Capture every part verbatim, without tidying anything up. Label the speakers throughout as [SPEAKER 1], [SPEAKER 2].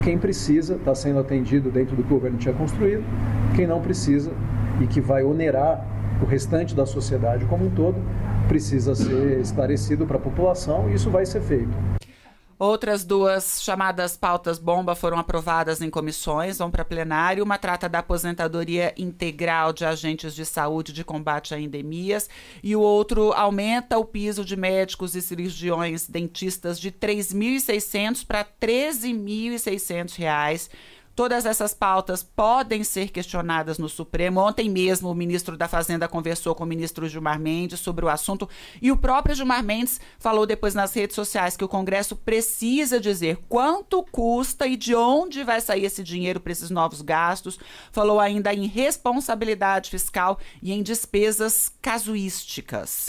[SPEAKER 1] Quem precisa está sendo atendido dentro do que o governo tinha construído, quem não precisa e que vai onerar o restante da sociedade como um todo, precisa ser esclarecido para a população e isso vai ser feito.
[SPEAKER 2] Outras duas chamadas pautas bomba foram aprovadas em comissões, vão para plenário. Uma trata da aposentadoria integral de agentes de saúde de combate a endemias e o outro aumenta o piso de médicos e cirurgiões dentistas de três mil e seiscentos para treze mil e seiscentos reais. Todas essas pautas podem ser questionadas no Supremo. Ontem mesmo o ministro da Fazenda conversou com o ministro Gilmar Mendes sobre o assunto e o próprio Gilmar Mendes falou depois nas redes sociais que o Congresso precisa dizer quanto custa e de onde vai sair esse dinheiro para esses novos gastos. Falou ainda em responsabilidade fiscal e em despesas casuísticas.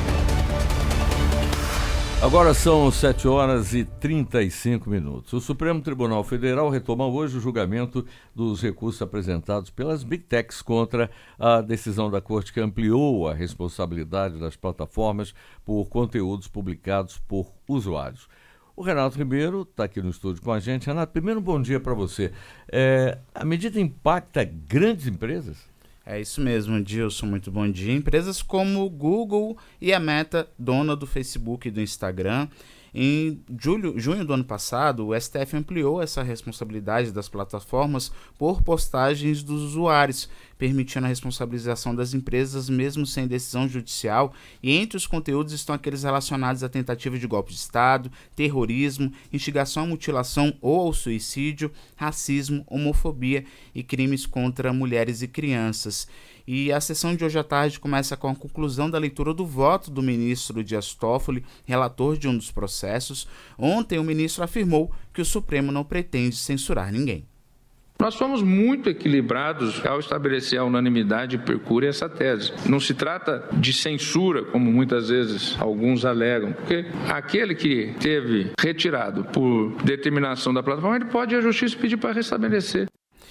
[SPEAKER 3] Agora são sete horas e trinta e cinco minutos. O Supremo Tribunal Federal retoma hoje o julgamento dos recursos apresentados pelas Big Techs contra a decisão da Corte que ampliou a responsabilidade das plataformas por conteúdos publicados por usuários. O Renato Ribeiro está aqui no estúdio com a gente. Renato, primeiro um bom dia para você. É, a medida impacta grandes empresas?
[SPEAKER 4] É isso mesmo, Dilson, muito bom dia. Empresas como o Google e a Meta, dona do Facebook e do Instagram. Em julho, junho do ano passado, o S T F ampliou essa responsabilidade das plataformas por postagens dos usuários, permitindo a responsabilização das empresas mesmo sem decisão judicial, e entre os conteúdos estão aqueles relacionados à tentativa de golpe de Estado, terrorismo, instigação à mutilação ou ao suicídio, racismo, homofobia e crimes contra mulheres e crianças. E a sessão de hoje à tarde começa com a conclusão da leitura do voto do ministro Dias Toffoli, relator de um dos processos. Ontem o ministro afirmou que o Supremo não pretende censurar ninguém.
[SPEAKER 5] Nós fomos muito equilibrados ao estabelecer a unanimidade e percurrir essa tese. Não se trata de censura, como muitas vezes alguns alegam, porque aquele que teve retirado por determinação da plataforma, ele pode ir à justiça e pedir para restabelecer.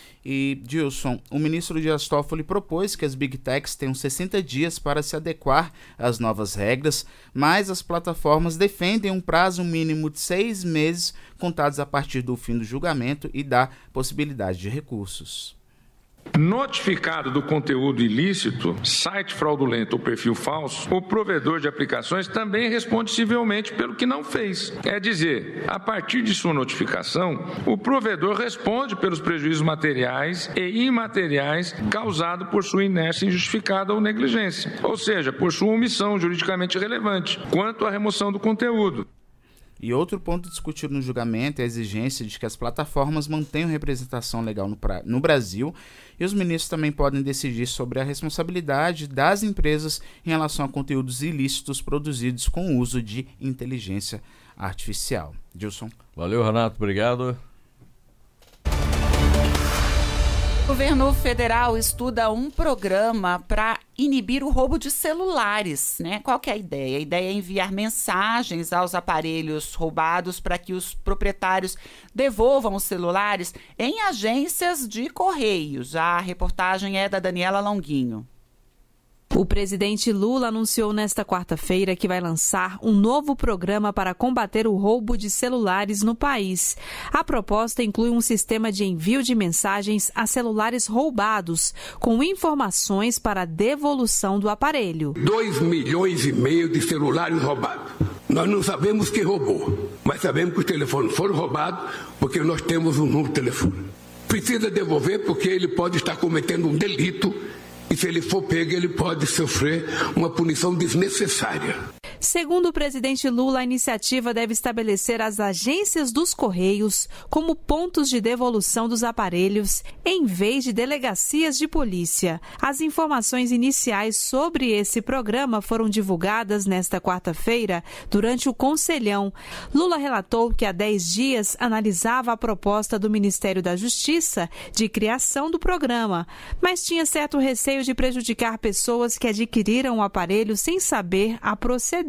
[SPEAKER 4] E, Dilson, o ministro Dias Toffoli propôs que as Big Techs tenham sessenta dias para se adequar às novas regras, mas as plataformas defendem um prazo mínimo de seis meses contados a partir do fim do julgamento e da possibilidade de recursos.
[SPEAKER 5] Notificado do conteúdo ilícito, site fraudulento ou perfil falso, o provedor de aplicações também responde civilmente pelo que não fez. É dizer, a partir de sua notificação, o provedor responde pelos prejuízos materiais e imateriais causados por sua inércia injustificada ou negligência, ou seja, por sua omissão juridicamente relevante quanto à remoção do conteúdo.
[SPEAKER 4] E outro ponto discutido no julgamento é a exigência de que as plataformas mantenham representação legal no, pra... no Brasil, e os ministros também podem decidir sobre a responsabilidade das empresas em relação a conteúdos ilícitos produzidos com o uso de inteligência artificial. Dilson.
[SPEAKER 3] Valeu, Renato. Obrigado.
[SPEAKER 2] O governo federal estuda um programa para inibir o roubo de celulares, né? Qual que é a ideia? A ideia é enviar mensagens aos aparelhos roubados para que os proprietários devolvam os celulares em agências de correios. A reportagem é da Daniela Longuinho.
[SPEAKER 6] O presidente Lula anunciou nesta quarta-feira que vai lançar um novo programa para combater o roubo de celulares no país. A proposta inclui um sistema de envio de mensagens a celulares roubados, com informações para a devolução do aparelho.
[SPEAKER 7] Dois milhões e meio de celulares roubados. Nós não sabemos quem roubou, mas sabemos que os telefones foram roubados porque nós temos um novo telefone. Precisa devolver porque ele pode estar cometendo um delito. E se ele for pego, ele pode sofrer uma punição desnecessária.
[SPEAKER 6] Segundo o presidente Lula, a iniciativa deve estabelecer as agências dos Correios como pontos de devolução dos aparelhos, em vez de delegacias de polícia. As informações iniciais sobre esse programa foram divulgadas nesta quarta-feira durante o Conselhão. Lula relatou que há dez dias analisava a proposta do Ministério da Justiça de criação do programa, mas tinha certo receio de prejudicar pessoas que adquiriram o aparelho sem saber a procedência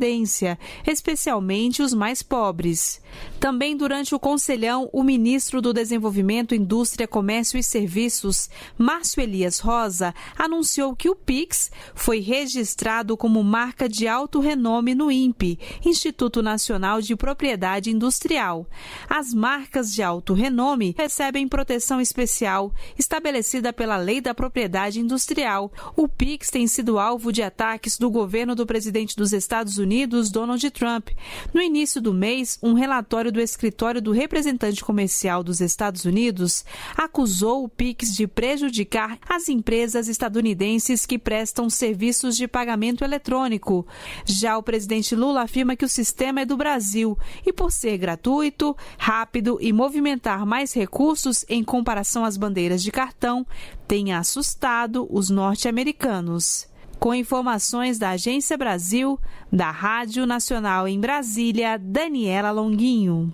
[SPEAKER 6] Previdência, especialmente os mais pobres. Também durante o Conselhão, o ministro do Desenvolvimento, Indústria, Comércio e Serviços, Márcio Elias Rosa, anunciou que o Pix foi registrado como marca de alto renome no INPE, Instituto Nacional de Propriedade Industrial. As marcas de alto renome recebem proteção especial estabelecida pela Lei da Propriedade Industrial. O Pix tem sido alvo de ataques do governo do presidente dos Estados Unidos, Donald Trump. No início do mês, um relatório do Escritório do Representante Comercial dos Estados Unidos acusou o Pix de prejudicar as empresas estadunidenses que prestam serviços de pagamento eletrônico. Já o presidente Lula afirma que o sistema é do Brasil e, por ser gratuito, rápido e movimentar mais recursos em comparação às bandeiras de cartão, tem assustado os norte-americanos. Com informações da Agência Brasil, da Rádio Nacional em Brasília, Daniela Longuinho.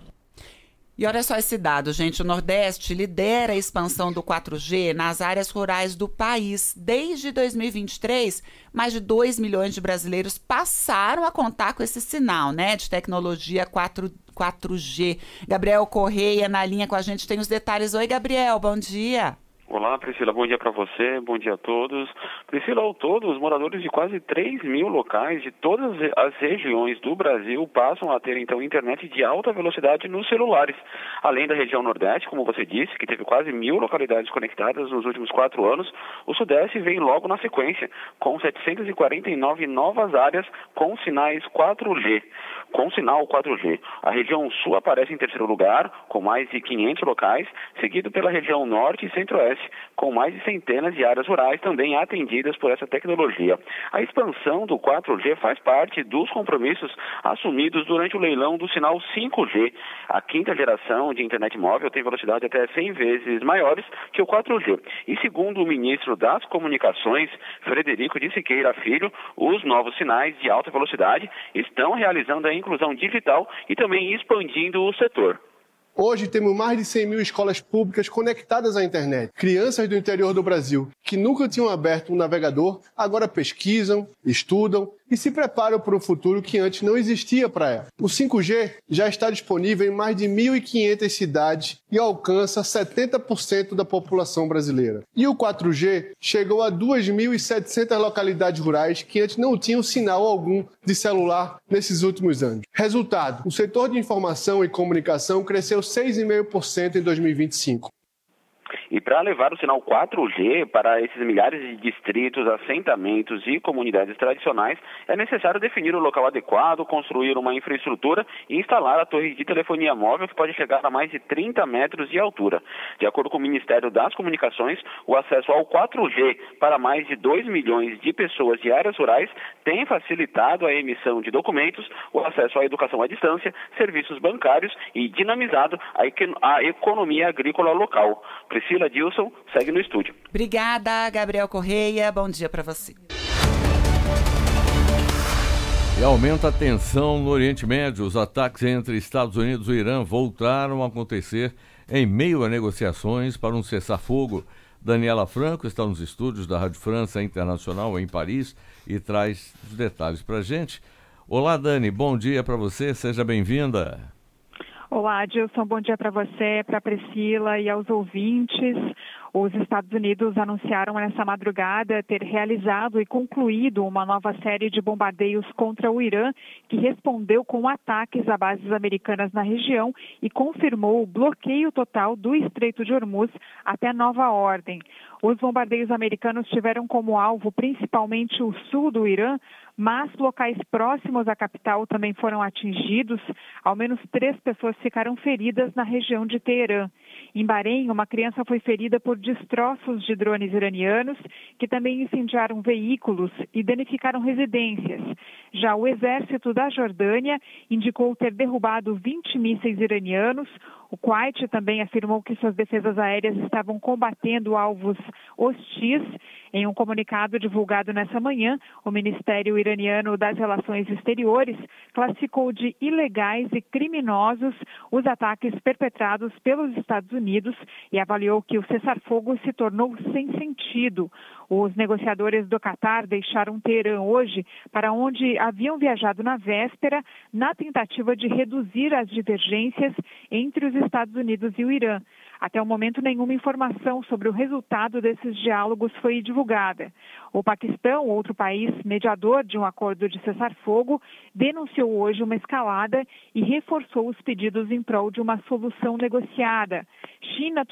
[SPEAKER 2] E olha só esse dado, gente, o Nordeste lidera a expansão do quatro G nas áreas rurais do país. Desde dois mil e vinte e três, mais de dois milhões de brasileiros passaram a contar com esse sinal, né, de tecnologia quatro G. Gabriel Correia na linha com a gente tem os detalhes. Oi, Gabriel, bom dia.
[SPEAKER 8] Olá, Priscila, bom dia para você, bom dia a todos. Priscila, ao todo, os moradores de quase três mil locais de todas as regiões do Brasil passam a ter, então, internet de alta velocidade nos celulares. Além da região Nordeste, como você disse, que teve quase mil localidades conectadas nos últimos quatro anos, o Sudeste vem logo na sequência, com setecentas e quarenta e nove novas áreas com sinais quatro G. Com sinal quatro G. A região Sul aparece em terceiro lugar, com mais de quinhentos locais, seguido pela região Norte e Centro-Oeste, com mais de centenas de áreas rurais também atendidas por essa tecnologia. A expansão do quatro G faz parte dos compromissos assumidos durante o leilão do sinal cinco G. A quinta geração de internet móvel tem velocidade até cem vezes maiores que o quatro G. E segundo o ministro das Comunicações, Frederico de Siqueira Filho, os novos sinais de alta velocidade estão realizando a inclusão digital e também expandindo o setor.
[SPEAKER 9] Hoje temos mais de cem mil escolas públicas conectadas à internet. Crianças do interior do Brasil que nunca tinham aberto um navegador, agora pesquisam, estudam e se preparam para um futuro que antes não existia para ela. O cinco G já está disponível em mais de mil e quinhentas cidades e alcança setenta por cento da população brasileira. E o quatro G chegou a duas mil e setecentas localidades rurais que antes não tinham sinal algum de celular nesses últimos anos. Resultado, o setor de informação e comunicação cresceu seis vírgula cinco por cento em dois mil e vinte e cinco.
[SPEAKER 8] E para levar o sinal quatro G para esses milhares de distritos, assentamentos e comunidades tradicionais, é necessário definir o local adequado, construir uma infraestrutura e instalar a torre de telefonia móvel que pode chegar a mais de trinta metros de altura. De acordo com o Ministério das Comunicações, o acesso ao quatro G para mais de dois milhões de pessoas de áreas rurais tem facilitado a emissão de documentos, o acesso à educação à distância, serviços bancários e dinamizado a economia agrícola local. Priscila, Dilson, segue no estúdio.
[SPEAKER 2] Obrigada, Gabriel Correia. Bom dia para você.
[SPEAKER 3] E aumenta a tensão no Oriente Médio. Os ataques entre Estados Unidos e o Irã voltaram a acontecer em meio a negociações para um cessar-fogo. Daniela Franco está nos estúdios da Rádio França Internacional em Paris e traz os detalhes para a gente. Olá, Dani, bom dia para você, seja bem-vinda.
[SPEAKER 10] Olá, Dilson, bom dia para você, para a Priscila e aos ouvintes. Os Estados Unidos anunciaram nessa madrugada ter realizado e concluído uma nova série de bombardeios contra o Irã, que respondeu com ataques a bases americanas na região e confirmou o bloqueio total do Estreito de Hormuz até nova ordem. Os bombardeios americanos tiveram como alvo principalmente o sul do Irã, mas locais próximos à capital também foram atingidos. Ao menos três pessoas ficaram feridas na região de Teherã. Em Bahrein, uma criança foi ferida por destroços de drones iranianos, que também incendiaram veículos e danificaram residências. Já o exército da Jordânia indicou ter derrubado vinte mísseis iranianos. O Kuwait também afirmou que suas defesas aéreas estavam combatendo alvos hostis. Em um comunicado divulgado nessa manhã, o Ministério Iraniano das Relações Exteriores classificou de ilegais e criminosos os ataques perpetrados pelos Estados Unidos e avaliou que o cessar-fogo se tornou sem sentido. Os negociadores do Catar deixaram Teherã hoje, para onde haviam viajado na véspera, na tentativa de reduzir as divergências entre os Estados Unidos e o Irã. Até o momento, nenhuma informação sobre o resultado desses diálogos foi divulgada. O Paquistão, outro país mediador de um acordo de cessar-fogo, denunciou hoje uma escalada e reforçou os pedidos em prol de uma solução negociada. China,